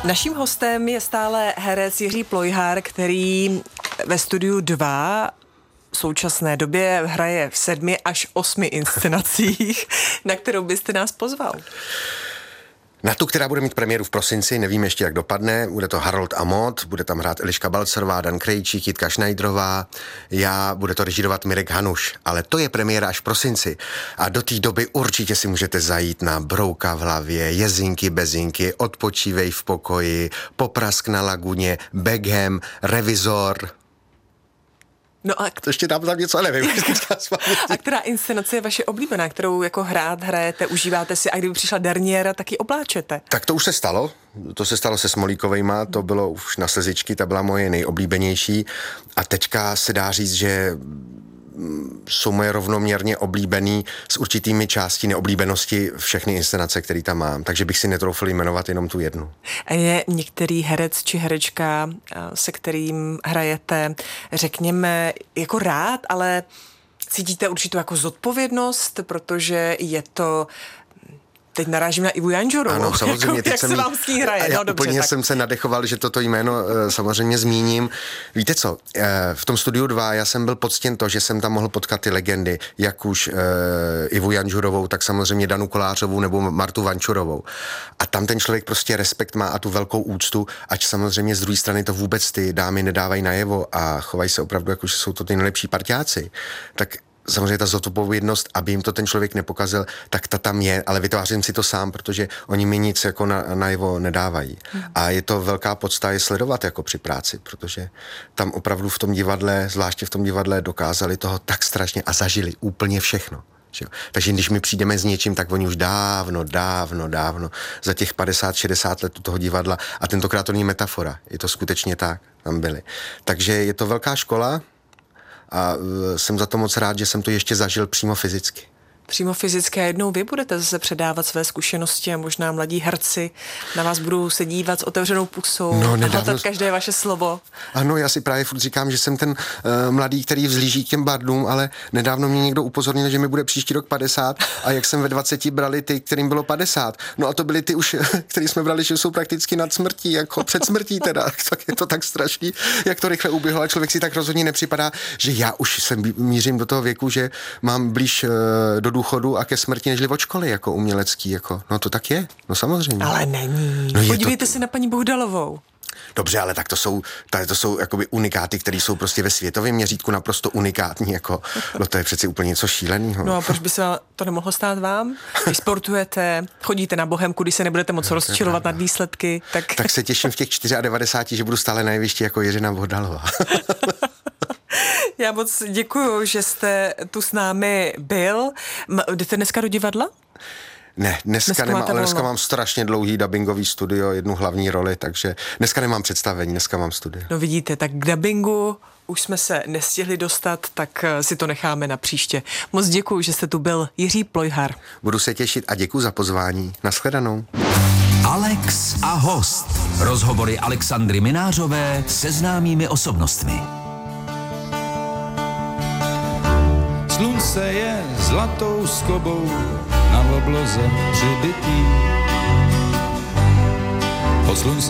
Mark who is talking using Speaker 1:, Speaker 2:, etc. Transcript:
Speaker 1: Naším hostem je stále herec Jiří Plojhar, který ve Studiu 2 v současné době hraje v 7 až 8 inscenacích. Na kterou byste nás pozval?
Speaker 2: Na tu, která bude mít premiéru v prosinci, nevím ještě, jak dopadne. Bude to Harold a Maude, bude tam hrát Eliška Balcarová, Dan Krejčík, Jitka Šnajdrová, bude to režírovat Mirek Hanuš, ale to je premiéra až v prosinci. A do té doby určitě si můžete zajít na Brouka v hlavě, Jezinky, Bezinky, Odpočívej v pokoji, Poprask na laguně, Beckham, Revizor.
Speaker 1: No a
Speaker 2: to ještě tam něco nevím.
Speaker 1: A která inscenace je vaše oblíbená, kterou jako hrajete, užíváte si a kdyby přišla derniéra, tak ji obláčete?
Speaker 2: Tak to už se stalo. To se stalo se Smolíkovejma, to bylo už na Slzičky, ta byla moje nejoblíbenější. A teďka se dá říct, že jsou moje rovnoměrně oblíbený s určitými částí neoblíbenosti všechny inscenace, které tam mám. Takže bych si netroufl jmenovat jenom tu jednu.
Speaker 1: A je některý herec či herečka, se kterým hrajete, řekněme, jako rád, ale cítíte určitou jako zodpovědnost, protože je to... Teď narážím na Ivu Janžurovou.
Speaker 2: Ano, samozřejmě.
Speaker 1: Jak se vám s ní hraje?
Speaker 2: Já úplně jsem se nadechoval, že toto jméno samozřejmě zmíním. Víte co, v tom Studiu 2 já jsem byl poctěn to, že jsem tam mohl potkat ty legendy, jak už Ivu Janžurovou, tak samozřejmě Danu Kolářovou nebo Martu Vančurovou. A tam ten člověk prostě respekt má a tu velkou úctu, ať samozřejmě z druhé strany to vůbec ty dámy nedávají najevo a chovají se opravdu jako, že jsou to ty nejlepší parťáci. Tak samozřejmě ta zodpovědnost, aby jim to ten člověk nepokazil, tak ta tam je, ale vytvářím si to sám, protože oni mi nic jako najevo nedávají. A je to velká podsta je sledovat jako při práci, protože tam opravdu v tom divadle, zvláště v tom divadle, dokázali toho tak strašně a zažili úplně všechno. Takže když my přijdeme s něčím, tak oni už dávno za těch 50-60 let toho divadla, a tentokrát to není metafora, je to skutečně tak, tam byli. Takže je to velká škola, a jsem za to moc rád, že jsem to ještě zažil přímo fyzicky.
Speaker 1: Přímo fyzicky a jednou vy budete zase předávat své zkušenosti a možná mladí herci na vás budou se dívat s otevřenou pusou a hledat každé vaše slovo.
Speaker 2: Ano, já si právě furt říkám, že jsem ten mladý, který vzlíží k těm bardům, ale nedávno mě někdo upozornil, že mi bude příští rok 50 a jak jsem ve 20 brali ty, kterým bylo 50. No a to byli ty už, který jsme brali, že jsou prakticky nad smrtí, jako před smrtí teda. Tak je to tak strašný, jak to rychle uběhlo a člověk si tak rozhodně nepřipadá, že já už mířím do toho věku, že mám blíž do důchodu a ke smrti nežli od školy jako umělecký, jako. No to tak je, no samozřejmě.
Speaker 1: Ale není. No podívejte se na paní Bohdalovou.
Speaker 2: Dobře, ale tak to jsou jakoby unikáty, které jsou prostě ve světovém měřítku naprosto unikátní, jako, no to je přeci úplně něco šílenýho.
Speaker 1: No a proč by se to nemohlo stát vám? Vy sportujete, chodíte na Bohemku, když se nebudete moc rozčilovat nad výsledky, tak
Speaker 2: se těším v těch 94, že budu stále na jevišti jako Jiřina Bohdalová.
Speaker 1: Já moc děkuju, že jste tu s námi byl. Jdete dneska do divadla?
Speaker 2: Ne, dneska nemám, ale dneska mám strašně dlouhý dabingový studio, jednu hlavní roli, takže dneska nemám představení, dneska mám studio.
Speaker 1: No vidíte, tak k dabingu už jsme se nestihli dostat, tak si to necháme na příště. Moc děkuju, že jste tu byl, Jiří Plojhar.
Speaker 2: Budu se těšit a děkuju za pozvání. Nashledanou.
Speaker 3: Alex a host. Rozhovory Alexandry Minářové se známými osobnostmi.
Speaker 4: Slunce je zlatou skobou na obloze přibitý. Po slunce